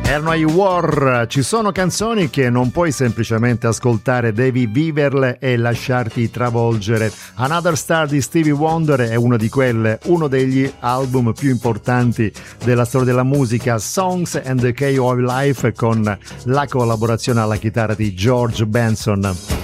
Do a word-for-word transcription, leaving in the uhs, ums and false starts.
Erano i War. Ci sono canzoni che non puoi semplicemente ascoltare, devi viverle e lasciarti travolgere. Another Star di Stevie Wonder è uno di quelle, uno degli album più importanti della storia della musica, Songs and the Key of Life, con la collaborazione alla chitarra di George Benson.